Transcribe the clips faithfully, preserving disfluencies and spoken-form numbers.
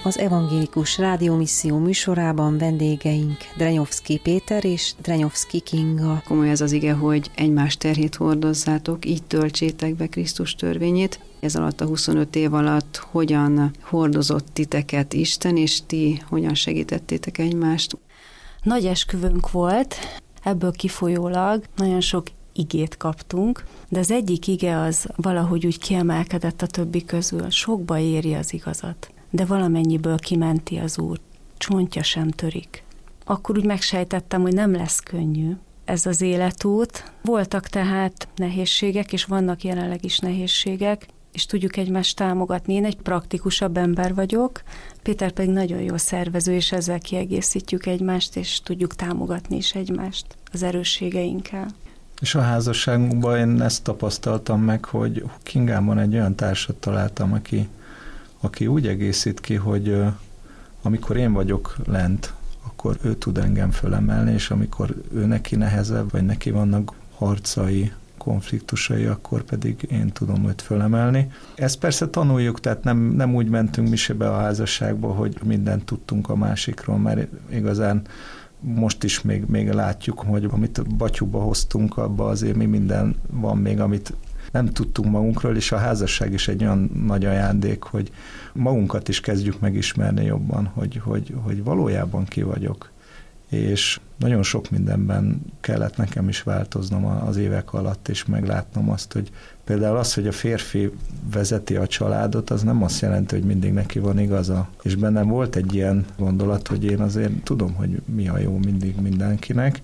Az Evangélikus Rádiómisszió műsorában vendégeink Drenyovszky Péter és Drenyovszky Kinga. Komoly ez az ige, hogy egymás terhét hordozzátok, így töltsétek be Krisztus törvényét. Ez alatt a huszonöt év alatt hogyan hordozott titeket Isten, és ti hogyan segítettétek egymást? Nagy esküvőnk volt, ebből kifolyólag nagyon sok igét kaptunk, de az egyik ige az valahogy úgy kiemelkedett a többi közül. Sokba éri az igazat, de valamennyiből kimenti az Úr. Csontja sem törik. Akkor úgy megsejtettem, hogy nem lesz könnyű ez az életút. Voltak tehát nehézségek, és vannak jelenleg is nehézségek, és tudjuk egymást támogatni. Én egy praktikusabb ember vagyok, Péter pedig nagyon jó szervező, és ezzel kiegészítjük egymást, és tudjuk támogatni is egymást az erősségeinkkel. És a házasságunkban én ezt tapasztaltam meg, hogy Kingámon egy olyan társat találtam, aki, aki úgy egészít ki, hogy amikor én vagyok lent, akkor ő tud engem fölemelni, és amikor ő neki nehezebb, vagy neki vannak harcai, konfliktusai, akkor pedig én tudom őt fölemelni. Ezt persze tanuljuk, tehát nem, nem úgy mentünk mi se be a házasságba, hogy mindent tudtunk a másikról, mert igazán most is még, még látjuk, hogy amit batyúba hoztunk, abba azért mi minden van még, amit nem tudtunk magunkról, és a házasság is egy olyan nagy ajándék, hogy magunkat is kezdjük megismerni jobban, hogy, hogy, hogy valójában ki vagyok. És nagyon sok mindenben kellett nekem is változnom az évek alatt, és meglátnom azt, hogy például az, hogy a férfi vezeti a családot, az nem azt jelenti, hogy mindig neki van igaza. És bennem volt egy ilyen gondolat, hogy én azért tudom, hogy mi a jó mindig mindenkinek,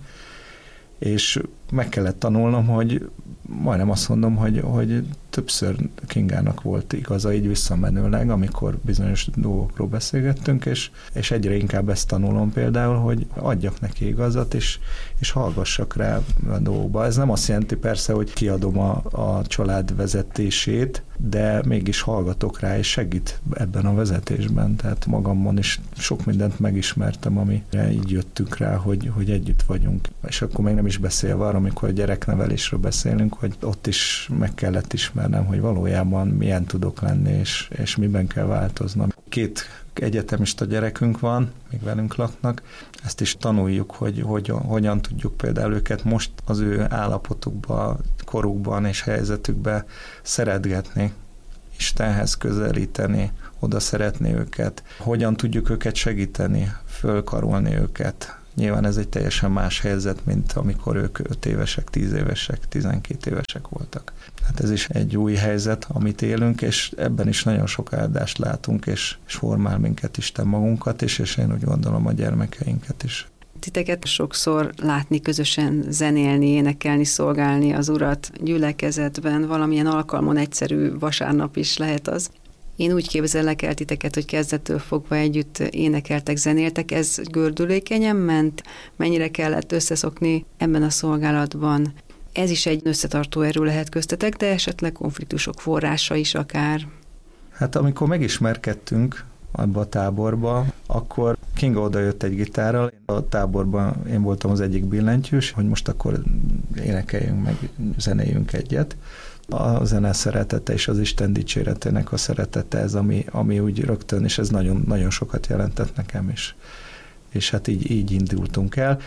és meg kellett tanulnom, hogy majdnem azt mondom, hogy, hogy többször Kingának volt igaza így visszamenőleg, amikor bizonyos dolgokról beszélgettünk, és, és egyre inkább ezt tanulom például, hogy adjak neki igazat, és, és hallgassak rá a dolgokba. Ez nem azt jelenti persze, hogy kiadom a, a család vezetését, de mégis hallgatok rá, és segít ebben a vezetésben. Tehát magamon is sok mindent megismertem, amire így jöttünk rá, hogy, hogy együtt vagyunk. És akkor még nem is beszélve arra, amikor a gyereknevelésről beszélünk, hogy ott is meg kellett ismernem, hogy valójában milyen tudok lenni, és, és miben kell változnom. Két egyetemista gyerekünk van, még velünk laknak, ezt is tanuljuk, hogy, hogy hogyan tudjuk például őket most az ő állapotukban, korukban és helyzetükben szeretgetni, Istenhez közelíteni, oda szeretni őket, hogyan tudjuk őket segíteni, fölkarolni őket. Nyilván ez egy teljesen más helyzet, mint amikor ők öt évesek, tíz évesek, tizenkét évesek voltak. Hát ez is egy új helyzet, amit élünk, és ebben is nagyon sok áldást látunk, és, és formál minket Isten magunkat is, és én úgy gondolom a gyermekeinket is. Titeket sokszor látni, közösen zenélni, énekelni, szolgálni az Urat gyülekezetben, valamilyen alkalmon, egyszerű vasárnap is lehet az. Én úgy képzellek el titeket, hogy kezdettől fogva együtt énekeltek, zenéltek, ez gördülékenyen ment, mennyire kellett összeszokni ebben a szolgálatban. Ez is egy összetartó erő lehet köztetek, de esetleg konfliktusok forrása is akár. Hát amikor megismerkedtünk abba a táborba, akkor Kinga odajött egy gitárral, a táborban én voltam az egyik billentyűs, hogy most akkor énekeljünk meg, zenéljünk egyet. A zene szeretete és az Isten dicséretének a szeretete ez, ami, ami úgy rögtön, és ez nagyon, nagyon sokat jelentett nekem is. És hát így, így indultunk el.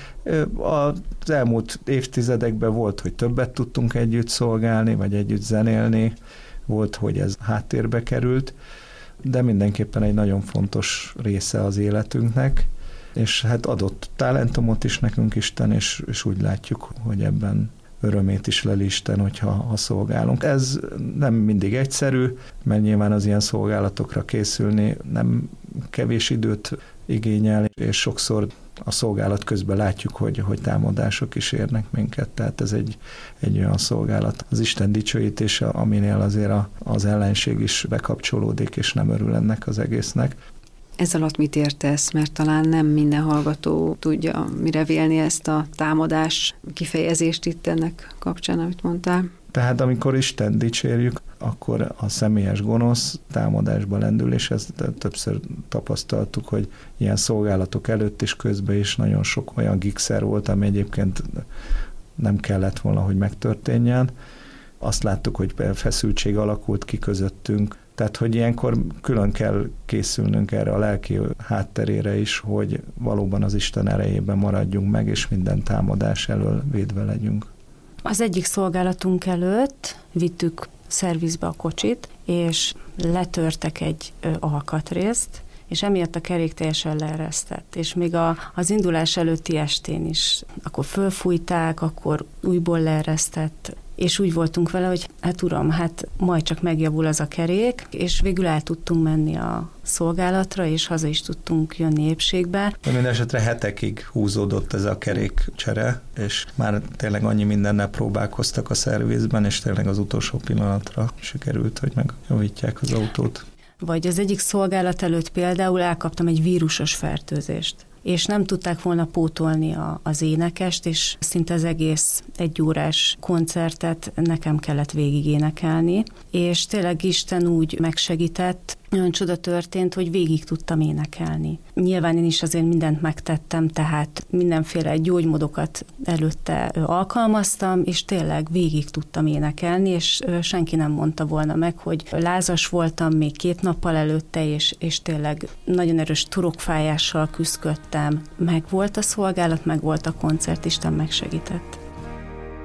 Az elmúlt évtizedekben volt, hogy többet tudtunk együtt szolgálni, vagy együtt zenélni, volt, hogy ez háttérbe került, de mindenképpen egy nagyon fontos része az életünknek, és hát adott talentumot is nekünk Isten, és, és úgy látjuk, hogy ebben örömét is leli Isten, hogyha ha szolgálunk. Ez nem mindig egyszerű, mert nyilván az ilyen szolgálatokra készülni nem kevés időt igényel, és sokszor a szolgálat közben látjuk, hogy, hogy támadások is érnek minket, tehát ez egy, egy olyan szolgálat. Az Isten dicsőítése, aminél azért a, az ellenség is bekapcsolódik, és nem örül ennek az egésznek. Ez alatt mit értesz? Mert talán nem minden hallgató tudja mire vélni ezt a támadás kifejezést itt ennek kapcsán, amit mondtál. Tehát amikor Isten dicsérjük, akkor a személyes gonosz támadásba lendül, és ezt többször tapasztaltuk, hogy ilyen szolgálatok előtt és közben is nagyon sok olyan gigszer volt, ami egyébként nem kellett volna, hogy megtörténjen. Azt láttuk, hogy feszültség alakult ki közöttünk, Tehát, hogy ilyenkor külön kell készülnünk erre a lelki hátterére is, hogy valóban az Isten erejében maradjunk meg, és minden támadás elől védve legyünk. Az egyik szolgálatunk előtt vittük szervizbe a kocsit, és letörtek egy alkatrészt, és emiatt a kerék teljesen leeresztett. És még a, az indulás előtti estén is, akkor fölfújták, akkor újból leeresztett, és úgy voltunk vele, hogy hát uram, hát majd csak megjavul az a kerék, és végül el tudtunk menni a szolgálatra, és haza is tudtunk jönni épségbe. Minden esetre hetekig húzódott ez a kerékcsere, és már tényleg annyi mindennel próbálkoztak a szervizben, és tényleg az utolsó pillanatra sikerült, hogy megjavítják az autót. Vagy az egyik szolgálat előtt például elkaptam egy vírusos fertőzést, és nem tudták volna pótolni a, az énekest, és szinte az egész egyórás koncertet nekem kellett végig énekelni, és tényleg Isten úgy megsegített, olyan csoda történt, hogy végig tudtam énekelni. Nyilván én is azért mindent megtettem, tehát mindenféle gyógymódokat előtte alkalmaztam, és tényleg végig tudtam énekelni, és senki nem mondta volna meg, hogy lázas voltam még két nappal előtte, és, és tényleg nagyon erős torokfájással küzdöttem. Meg volt a szolgálat, meg volt a koncert, Isten megsegített.